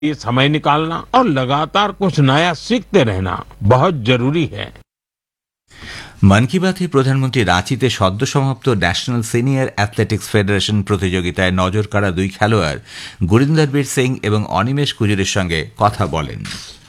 ये समय निकालना और लगातार कुछ नया सीखते रहना बहुत जरूरी है। মন কি বাতে প্রধানমন্ত্রী রাঁচিতে সদ্য সমাপ্ত ন্যাশনাল সিনিয়র অ্যাথলেটিক্স ফেডারেশন প্রতিযোগিতায় নজর কাড়া দুই খেলোয়াড় গুরিন্দর বীর সিং এবং অনিমেষ কুজুরের সঙ্গে কথা বলেন।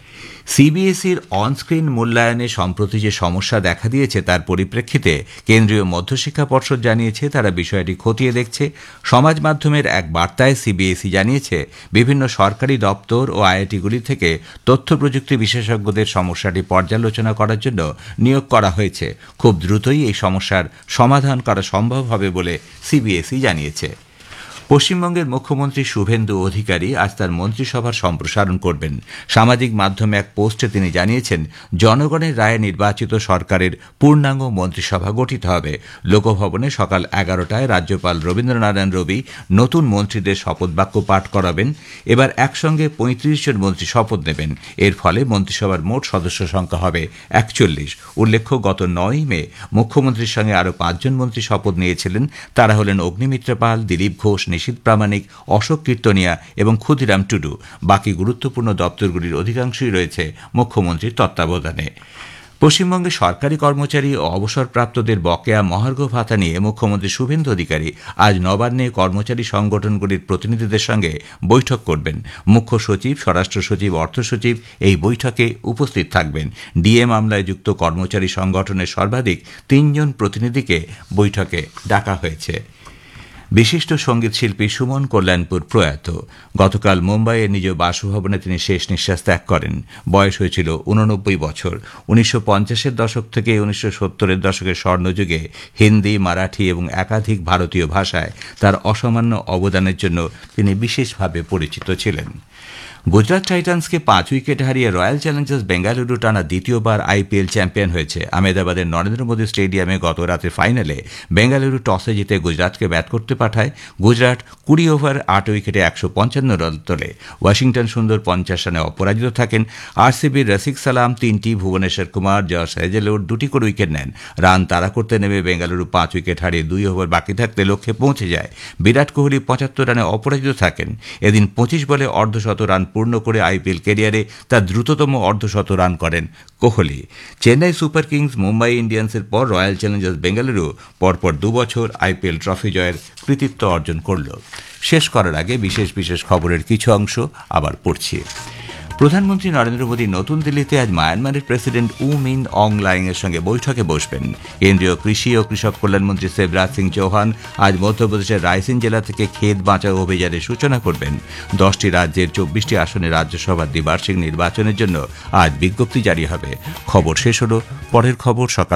সিবিএসইর অনস্ক্রিন মূল্যায়নে সম্প্রতি যে সমস্যা দেখা দিয়েছে তার পরিপ্রেক্ষিতে কেন্দ্রীয় মধ্যশিক্ষা পর্ষদ জানিয়েছে তারা বিষয়টি খতিয়ে দেখছে। সমাজ মাধ্যমের এক বার্তায় সিবিএসই জানিয়েছে বিভিন্ন সরকারি দপ্তর ও আইআইটিগুলি থেকে তথ্য প্রযুক্তি বিশেষজ্ঞদের সমস্যাটি পর্যালোচনা করার জন্য নিয়োগ করা হয়েছে। খুব দ্রুতই এই সমস্যার সমাধান করা সম্ভব হবে বলে সিবিএসই জানিয়েছে। পশ্চিমবঙ্গের মুখ্যমন্ত্রী শুভেন্দু অধিকারী আজ তার মন্ত্রিসভার সম্প্রসারণ করবেন। সামাজিক মাধ্যমে এক পোস্টে তিনি জানিয়েছেন, জনগণের রায়ে নির্বাচিত সরকারের পূর্ণাঙ্গ মন্ত্রিসভা গঠিত হবে। লোকভবনে সকাল 11টায় রাজ্যপাল রবীন্দ্রনারায়ণ রবি নতুন মন্ত্রীদের শপথ বাক্য পাঠ করাবেন। এবার একসঙ্গে 35 জন মন্ত্রী শপথ নেবেন। এর ফলে মন্ত্রিসভার মোট সদস্য সংখ্যা হবে 41। উল্লেখ্য, গত 9 মে মুখ্যমন্ত্রীর সঙ্গে আরও 5 জন মন্ত্রী শপথ নিয়েছিলেন। তারা হলেন অগ্নিমিত্র পাল, দিলীপ ঘোষ, নিশীথ প্রামাণিক, অশোক কীর্তনিয়া এবং ক্ষুদিরাম টুডু। বাকি গুরুত্বপূর্ণ দপ্তরগুলির অধিকাংশই রয়েছে মুখ্যমন্ত্রীর তত্ত্বাবধানে। পশ্চিমবঙ্গে সরকারি কর্মচারী ও অবসরপ্রাপ্তদের বকেয়া মহার্ঘ ভাতা নিয়ে মুখ্যমন্ত্রী শুভেন্দু অধিকারী আজ নবান্নে কর্মচারী সংগঠনগুলির প্রতিনিধিদের সঙ্গে বৈঠক করবেন। মুখ্য সচিব, স্বরাষ্ট্র সচিব, অর্থ সচিব এই বৈঠকে উপস্থিত থাকবেন। ডিএ মামলায় যুক্ত কর্মচারী সংগঠনের সর্বাধিক 3 জন প্রতিনিধিকে বৈঠকে ডাকা হয়েছে। বিশিষ্ট সঙ্গীত শিল্পী সুমন কল্যাণপুর প্রয়াত। গতকাল মুম্বাইয়ে নিজ বাসভবনে তিনি শেষ নিঃশ্বাস ত্যাগ করেন। বয়স হয়েছিল 89 বছর। 1950-এর দশক থেকে 1970-এর দশকের স্বর্ণযুগে হিন্দি, মারাঠি এবং একাধিক ভারতীয় ভাষায় তার অসামান্য অবদানের জন্য তিনি বিশেষভাবে পরিচিত ছিলেন। গুজরাট টাইটান্সকে 5 উইকেট হারিয়ে রয়্যাল চ্যালেঞ্জার্স বেঙ্গালুরু টানা দ্বিতীয়বার আইপিএল চ্যাম্পিয়ন হয়েছে। আহমেদাবাদের নরেন্দ্র মোদী স্টেডিয়ামে গত রাতের ফাইনালে বেঙ্গালুরু টসে জিতে গুজরাটকে ব্যাট করতে পাঠায়। গুজরাট 20 ওভার 8 উইকেটে 155 রান তোলে। ওয়াশিংটন সুন্দর 50 রানে অপরাজিত থাকেন। আরসিবির রসিক সালাম 3টি, ভুবনেশ্বর কুমার, জশ হেজেলউড 2টি করে উইকেট নেন। রান তাড়া করতে নেমে বেঙ্গালুরু 5 উইকেট হারিয়ে 2 ওভার বাকি থাকতে লক্ষ্যে পৌঁছে যায়। বিরাট কোহলি 75 রানে অপরাজিত থাকেন। এদিন 25 বলে অর্ধশত রান পূর্ণ করে আইপিএল ক্যারিয়ারে তার দ্রুততম অর্ধশত রান করেন কোহলি। চেন্নাই সুপার কিংস, মুম্বাই ইন্ডিয়ান্সের পর রয়্যাল চ্যালেঞ্জার্স বেঙ্গালুরু পরপর 2 বছর আইপিএল ট্রফি জয়ের কৃতিত্ব অর্জন করল। শেষ করার আগে বিশেষ বিশেষ খবরের কিছু অংশ আবার পড়ছি। প্রধানমন্ত্রী নরেন্দ্র মোদী নতুন দিল্লিতে আজ মায়ানমারের প্রেসিডেন্ট উ মিন অং লাইং এর সঙ্গে বৈঠকে বসবেন। কেন্দ্রীয় কৃষি ও কৃষক কল্যাণমন্ত্রী শিবরাজ সিং চৌহান আজ মধ্যপ্রদেশের রায়সিন জেলা থেকে ক্ষেত বাঁচাও অভিযানের সূচনা করবেন। 10টি রাজ্যের 24টি আসনে রাজ্যসভার দ্বিবার্ষিক নির্বাচনের জন্য আজ বিজ্ঞপ্তি জারি হবে। খবর শেষ হল। পরের খবর সকাল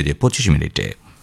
7:25।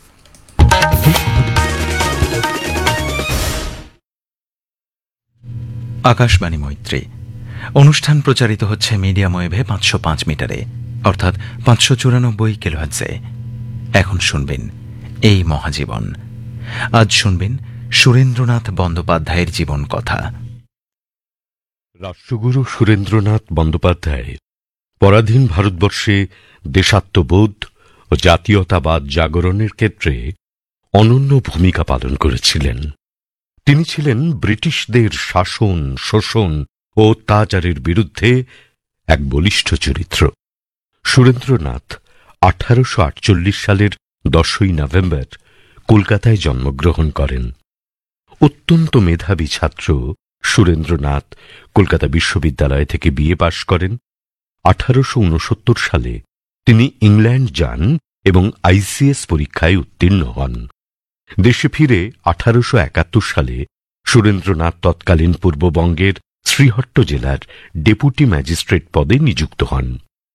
আকাশবাণী মৈত্রী অনুষ্ঠান প্রচারিত হচ্ছে মিডিয়াম ওয়েভে 505 মিটারে, অর্থাৎ 594 কিলোহার্টজে। এখন শুনবেন এই মহাজীবন। আজ শুনবেন সুরেন্দ্রনাথ বন্দ্যোপাধ্যায়ের জীবন কথা। রাষ্ট্রগুরু সুরেন্দ্রনাথ বন্দ্যোপাধ্যায় পরাধীন ভারতবর্ষে দেশাত্মবোধ ও জাতীয়তাবাদ জাগরণের ক্ষেত্রে অনন্য ভূমিকা পালন করেছিলেন। তিনি ছিলেন ব্রিটিশদের শাসন, শোষণ ও অত্যাচারের বিরুদ্ধে এক বলিষ্ঠ চরিত্র। সুরেন্দ্রনাথ 1848 সালের 10ই নভেম্বর কলকাতায় জন্মগ্রহণ করেন। অত্যন্ত মেধাবী ছাত্র সুরেন্দ্রনাথ কলকাতা বিশ্ববিদ্যালয় থেকে বিএ পাশ করেন। 1869 সালে তিনি ইংল্যান্ড যান এবং আইসিএস পরীক্ষায় উত্তীর্ণ হন। দেশে ফিরে 1871 সালে সুরেন্দ্রনাথ তৎকালীন পূর্ববঙ্গের শ্রীহট্ট জেলার ডেপুটি ম্যাজিস্ট্রেট পদে নিযুক্ত হন।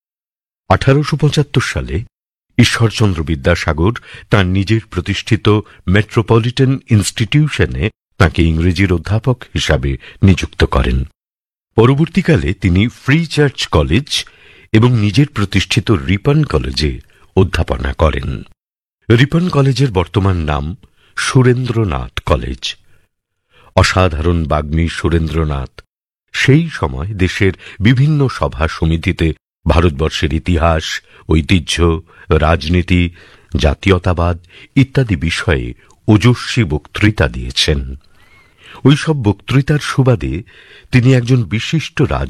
1875 সালে ঈশ্বরচন্দ্র বিদ্যাসাগর তাঁর নিজের প্রতিষ্ঠিত মেট্রোপলিটন ইনস্টিটিউশনে তাঁকে ইংরেজির অধ্যাপক হিসাবে নিযুক্ত করেন। পরবর্তীকালে তিনি ফ্রি চার্চ কলেজ এবং নিজের প্রতিষ্ঠিত রিপন কলেজে অধ্যাপনা করেন। রিপন কলেজের বর্তমান নাম সুরেন্দ্রনাথ কলেজ। অসাধারণ বাগ্মী সুরেন্দ্রনাথ সেই সময় দেশের বিভিন্ন সভা সমিতিতে ভারতবর্ষের ইতিহাস, ঐতিহ্য, রাজনীতি, জাতীয়তাবাদ ইত্যাদি বিষয়ে ওজস্বী বক্তৃতা দিয়েছেন। ওইসব বক্তৃতার সুবাদে তিনি একজন বিশিষ্ট